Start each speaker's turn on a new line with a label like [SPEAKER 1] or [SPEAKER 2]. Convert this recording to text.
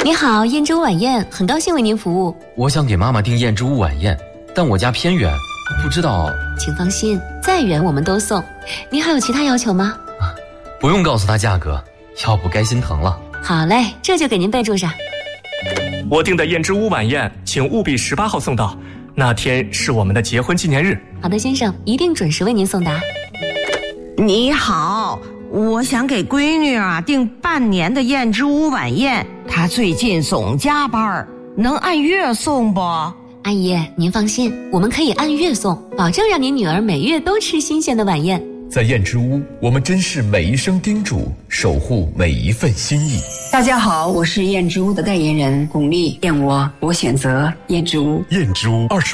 [SPEAKER 1] 你好，燕之屋晚宴，很高兴为您服务。
[SPEAKER 2] 我想给妈妈订燕之屋晚宴，但我家偏远，不知道。
[SPEAKER 1] 请放心，再远我们都送。您还有其他要求吗？
[SPEAKER 2] 不用告诉她价格，要不该心疼了。
[SPEAKER 1] 好嘞，这就给您备注上。
[SPEAKER 3] 我订的燕之屋晚宴，请务必18号送到，那天是我们的结婚纪念日。
[SPEAKER 1] 好的，先生，一定准时为您送达。
[SPEAKER 4] 你好，我想给闺女订半年的燕之屋晚宴，她最近总加班，能按月送不？
[SPEAKER 1] 阿姨，您放心，我们可以按月送，保证让您女儿每月都吃新鲜的晚宴。
[SPEAKER 5] 在燕之屋，我们珍视每一声叮嘱，守护每一份心意。
[SPEAKER 6] 大家好，我是燕之屋的代言人巩俐，燕窝我选择燕之屋。
[SPEAKER 5] 燕之屋28